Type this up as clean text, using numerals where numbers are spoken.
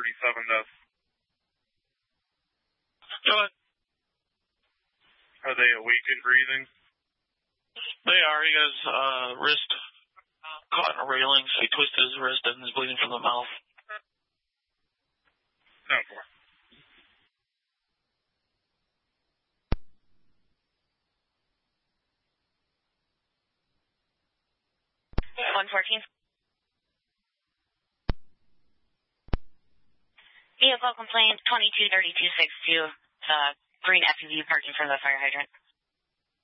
37 deaths. Go ahead. Are they awake and breathing? They are. He has wrist caught in a railing, so he twisted his wrist and is bleeding from the mouth. 10-4. Vehicle complaint 223262, green SUV parking from the fire hydrant.